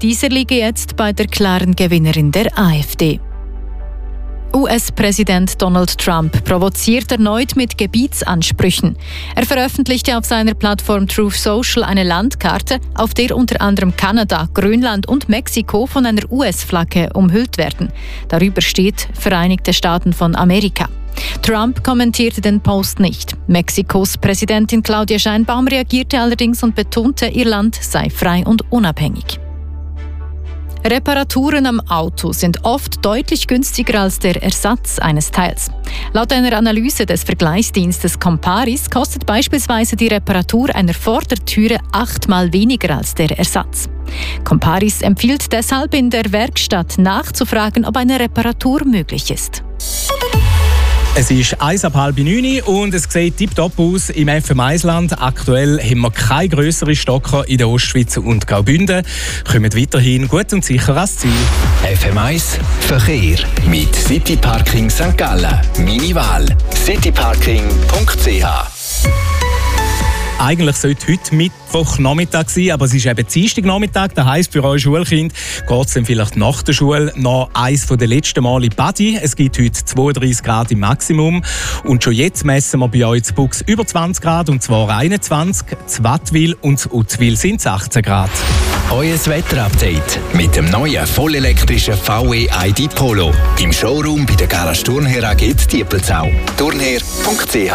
Dieser liege jetzt bei der klaren Gewinnerin der AfD. US-Präsident Donald Trump provoziert erneut mit Gebietsansprüchen. Er veröffentlichte auf seiner Plattform Truth Social eine Landkarte, auf der unter anderem Kanada, Grönland und Mexiko von einer US-Flagge umhüllt werden. Darüber steht Vereinigte Staaten von Amerika. Trump kommentierte den Post nicht. Mexikos Präsidentin Claudia Sheinbaum reagierte allerdings und betonte, ihr Land sei frei und unabhängig. Reparaturen am Auto sind oft deutlich günstiger als der Ersatz eines Teils. Laut einer Analyse des Vergleichsdienstes Comparis kostet beispielsweise die Reparatur einer Vordertüre 8-mal weniger als der Ersatz. Comparis empfiehlt deshalb, in der Werkstatt nachzufragen, ob eine Reparatur möglich ist. Es ist 8:30 und es sieht tipptopp aus im FM1-Land. Aktuell haben wir keine grösseren Stocker in der Ostschweiz und Graubünden. Kommen weiterhin gut und sicher ans Ziel. FM1 Verkehr mit City Parking St. Gallen. Meine Wahl cityparking.ch. Eigentlich sollte heute Mittwochnachmittag sein, aber es ist eben Dienstagnachmittag. Das heisst, für eure Schulkind geht es dann vielleicht nach der Schule noch eins der letzten Mal in Badi. Es gibt heute 32 Grad im Maximum. Und schon jetzt messen wir bei euch in Buchs über 20 Grad, und zwar 21. In Wattwil und in Uzwil sind es 18 Grad. Euer Wetterupdate mit dem neuen vollelektrischen VW ID Polo. Im Showroom bei der Garage Turnher AG Diepelsau. Turnher.ch